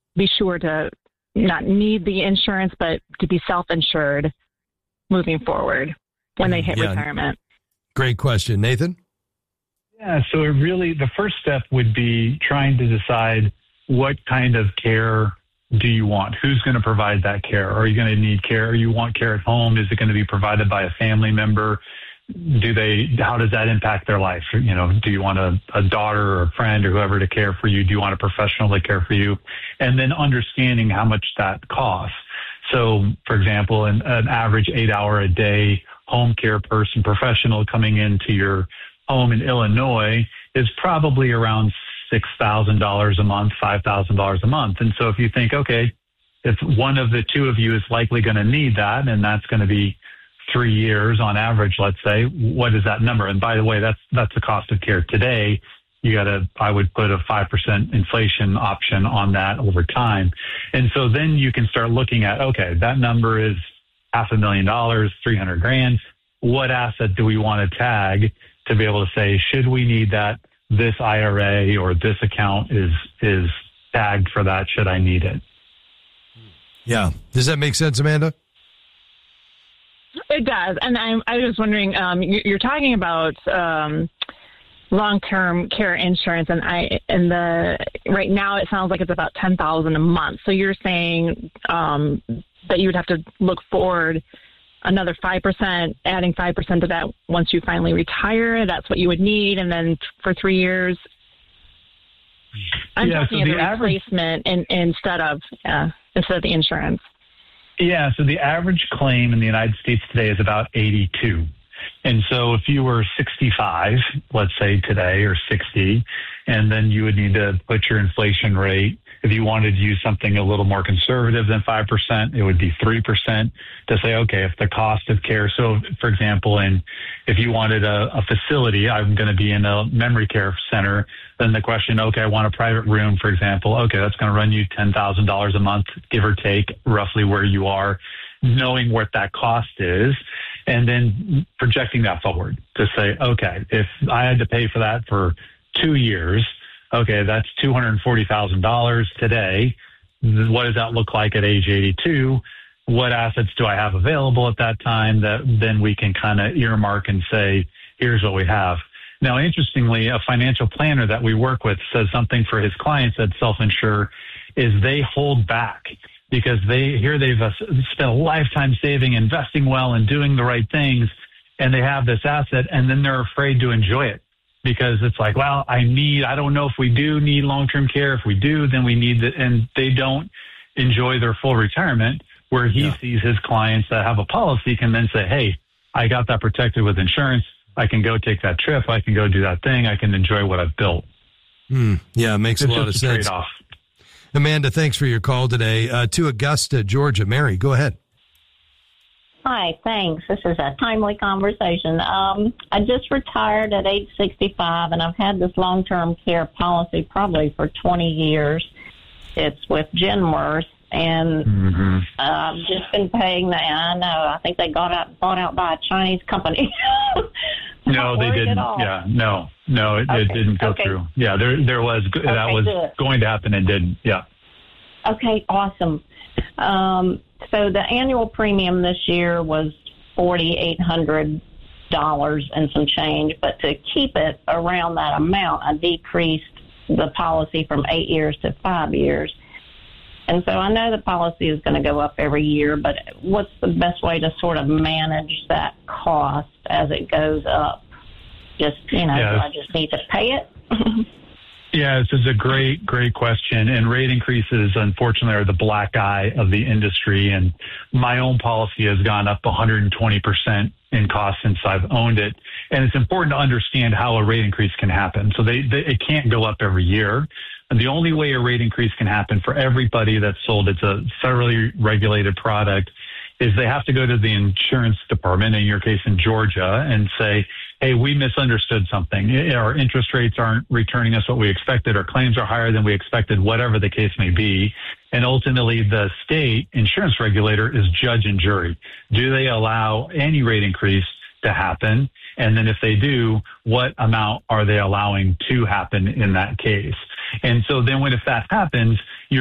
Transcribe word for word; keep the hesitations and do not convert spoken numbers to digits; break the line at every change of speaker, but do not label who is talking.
be sure to not need the insurance, but to be self-insured moving forward when they hit
yeah.
retirement?
Great question. Nathan?
Yeah, so it really, the first step would be trying to decide what kind of care do you want? Who's going to provide that care? Are you going to need care? Or you want care at home? Is it going to be provided by a family member? Do they, how does that impact their life? You know, do you want a, a daughter or a friend or whoever to care for you? Do you want a professional to care for you? And then understanding how much that costs. So, for example, an, an average eight hour a day home care person, professional coming into your home in Illinois is probably around six thousand dollars a month, five thousand dollars a month. And so if you think, okay, if one of the two of you is likely going to need that, and that's going to be three years on average, let's say, what is that number? And by the way, that's, that's the cost of care today. You got to, I would put a five percent inflation option on that over time. And so then you can start looking at, okay, that number is half a million dollars, three hundred grand. What asset do we want to tag to be able to say, should we need that? This I R A or this account is is tagged for that. Should I need it?
Yeah. Does that make sense, Amanda?
It does. And I'm, I was wondering, um, you're talking about um, long-term care insurance, and I and the right now it sounds like it's about ten thousand dollars a month. So you're saying um, that you would have to look forward another five percent, adding five percent to that once you finally retire. That's what you would need. And then for three years, I'm
yeah,
talking
so
of the
average,
replacement in, instead of, uh, instead of the insurance.
Yeah. So the average claim in the United States today is about eighty-two. And so if you were sixty-five, let's say today, or sixty, and then you would need to put your inflation rate. If you wanted to use something a little more conservative than five percent, it would be three percent to say, okay, if the cost of care, so for example, and if you wanted a, a facility, I'm going to be in a memory care center, then the question, okay, I want a private room, for example, okay, that's going to run you ten thousand dollars a month, give or take, roughly where you are, knowing what that cost is, and then projecting that forward to say, okay, if I had to pay for that for two years, okay, that's two hundred forty thousand dollars today. What does that look like at age eighty-two? What assets do I have available at that time that then we can kind of earmark and say, here's what we have. Now, interestingly, a financial planner that we work with says something for his clients that self-insure is they hold back because they here they've uh, spent a lifetime saving, investing well, and doing the right things, and they have this asset, and then they're afraid to enjoy it. Because it's like, well, I need, I don't know if we do need long-term care. If we do, then we need it. And they don't enjoy their full retirement, where he yeah. sees his clients that have a policy can then say, hey, I got that protected with insurance. I can go take that trip. I can go do that thing. I can enjoy what I've built.
Hmm. Yeah, it makes
it's
a lot of
a
sense.
Trade-off.
Amanda, thanks for your call today. Uh, to Augusta, Georgia. Mary, go ahead.
Hi, thanks. This is a timely conversation. Um, I just retired at age sixty-five, and I've had this long-term care policy probably for twenty years. It's with Genworth, and mm-hmm. uh, I've just been paying that. I know. I think they got out, bought out by a Chinese company.
No, they didn't. Yeah, no, no, it, okay. it didn't go okay. through. Yeah, there, there was okay, that was good. going to happen and didn't. Yeah.
Okay, awesome. Um, so the annual premium this year was forty-eight hundred dollars and some change, but to keep it around that amount, I decreased the policy from eight years to five years. And so I know the policy is going to go up every year, but what's the best way to sort of manage that cost as it goes up? Just, you know,
yeah.
do I just need to pay it?
Yeah, this is a great, great question. And rate increases, unfortunately, are the black eye of the industry. And my own policy has gone up one hundred twenty percent in cost since I've owned it. And it's important to understand how a rate increase can happen. So they, they it can't go up every year. And the only way a rate increase can happen for everybody that's sold, it's a federally regulated product, is they have to go to the insurance department, in your case in Georgia, and say, hey, we misunderstood something. Our interest rates aren't returning us what we expected. Our claims are higher than we expected, whatever the case may be. And ultimately, the state insurance regulator is judge and jury. Do they allow any rate increase to happen? And then if they do, what amount are they allowing to happen in that case? And so then when if that happens, you're